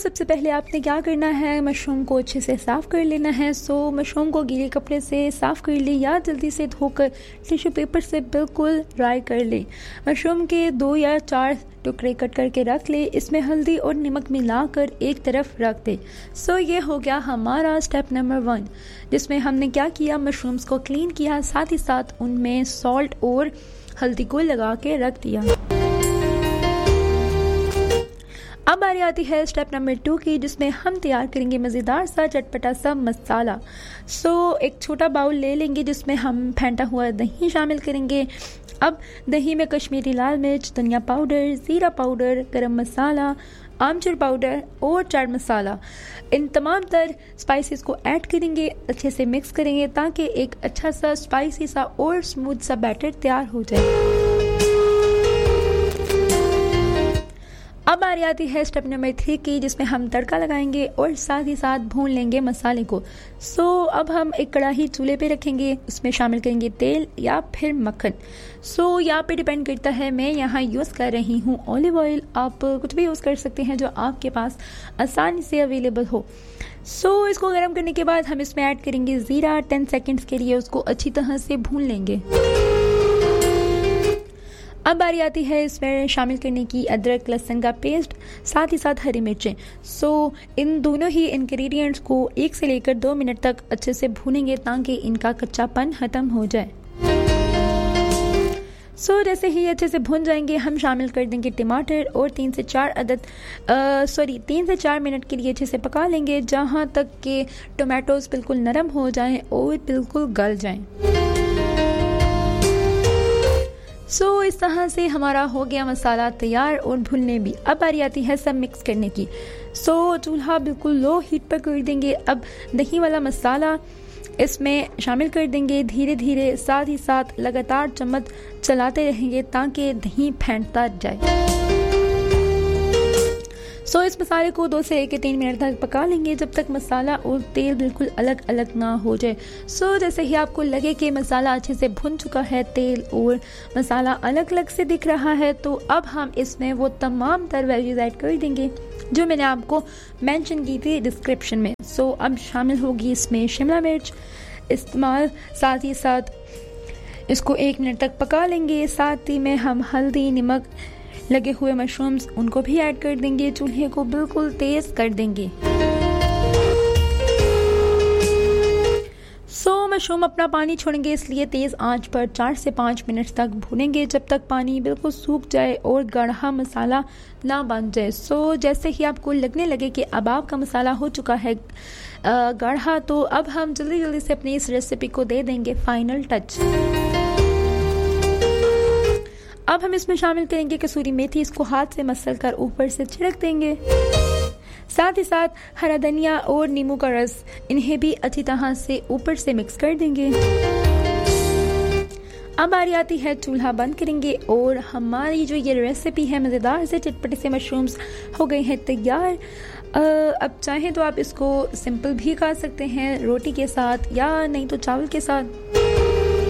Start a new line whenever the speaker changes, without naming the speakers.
सबसे पहले आपने क्या करना है, मशरूम को अच्छे से साफ़ कर लेना है। मशरूम को गीले कपड़े से साफ़ कर ले या जल्दी से धोकर टिश्यू पेपर से बिल्कुल ड्राई कर ले। मशरूम के 2 या 4 टुकड़े कट करके रख ले। इसमें हल्दी और नमक मिलाकर एक तरफ रख दे। ये हो गया हमारा स्टेप नंबर 1, जिसमें हमने क्या किया, मशरूम्स को क्लीन किया, साथ ही साथ उनमें सॉल्ट और हल्दी को लगा के रख दिया। अब बारी आती है स्टेप नंबर 2 की, जिसमें हम तैयार करेंगे मज़ेदार सा चटपटा सा मसाला। एक छोटा बाउल ले लेंगे जिसमें हम फेंटा हुआ दही शामिल करेंगे। अब दही में कश्मीरी लाल मिर्च, धनिया पाउडर, ज़ीरा पाउडर, गरम मसाला, आमचूर पाउडर और चाट मसाला, इन तमाम तर स्पाइसेस को ऐड करेंगे, अच्छे से मिक्स करेंगे ताकि एक अच्छा सा स्पाइसी सा और स्मूथ सा बैटर तैयार हो जाए। अब बारी आती है स्टेप नंबर 3 की, जिसमें हम तड़का लगाएंगे और साथ ही साथ भून लेंगे मसाले को। अब हम एक कढ़ाई चूल्हे पे रखेंगे, उसमें शामिल करेंगे तेल या फिर मक्खन। यहाँ पे डिपेंड करता है, मैं यहाँ यूज़ कर रही हूँ ऑलिव ऑयल, आप कुछ भी यूज़ कर सकते हैं जो आपके पास आसानी से अवेलेबल हो। इसको गर्म करने के बाद हम इसमें ऐड करेंगे ज़ीरा। 10 सेकेंड्स के लिए उसको अच्छी तरह से भून लेंगे। अब बारी आती है इसमें शामिल करने की अदरक लहसुन का पेस्ट, साथ ही साथ हरी मिर्चें। इन दोनों ही इंग्रेडिएंट्स को 1 से लेकर 2 मिनट तक अच्छे से भूनेंगे ताकि इनका कच्चापन खत्म हो जाए। जैसे ही अच्छे से भुन जाएंगे, हम शामिल कर देंगे टमाटर और 3 से 4 मिनट के लिए अच्छे से पका लेंगे, जहां तक कि टोमेटोज बिल्कुल नरम हो जाएं और बिल्कुल गल जाएं। इस तरह से हमारा हो गया मसाला तैयार और भुनने भी। अब बारी आती है सब मिक्स करने की। चूल्हा बिल्कुल लो हीट पर कर देंगे। अब दही वाला मसाला इसमें शामिल कर देंगे धीरे धीरे, साथ ही साथ लगातार चम्मच चलाते रहेंगे ताकि दही फेंटता जाए। इस मसाले को 2 से 3 मिनट तक पका लेंगे, जब तक मसाला और तेल बिल्कुल अलग अलग ना हो जाए। जैसे ही आपको लगे कि मसाला अच्छे से भुन चुका है, तेल और मसाला अलग अलग से दिख रहा है, तो अब हम इसमें वो तमाम तर वेजीज ऐड कर देंगे जो मैंने आपको मेंशन की थी डिस्क्रिप्शन में। अब शामिल होगी इसमें शिमला मिर्च इस्तेमाल, साथ ही साथ इसको 1 मिनट तक पका लेंगे। साथ ही में हम हल्दी, नमक, लगे हुए मशरूम्स उनको भी ऐड कर देंगे। चूल्हे को बिल्कुल तेज कर देंगे। मशरूम अपना पानी छोड़ेंगे, इसलिए तेज आंच पर 4 से 5 मिनट तक भूनेंगे, जब तक पानी बिल्कुल सूख जाए और गाढ़ा मसाला ना बन जाए। जैसे ही आपको लगने लगे कि अब आपका मसाला हो चुका है गाढ़ा, तो अब हम जल्दी जल्दी से अपनी इस रेसिपी को दे देंगे फाइनल टच। अब हम इसमें शामिल करेंगे कसूरी मेथी, इसको हाथ से मसल कर ऊपर से छिड़क देंगे। साथ ही साथ हरा धनिया और नींबू का रस, इन्हें भी अच्छी तरह से ऊपर से मिक्स कर देंगे। अब बारी आती है, चूल्हा बंद करेंगे और हमारी जो ये रेसिपी है मज़ेदार से चटपटे से मशरूम्स हो गए हैं तैयार। अब चाहें तो आप इसको सिंपल भी खा सकते हैं रोटी के साथ, या नहीं तो चावल के साथ।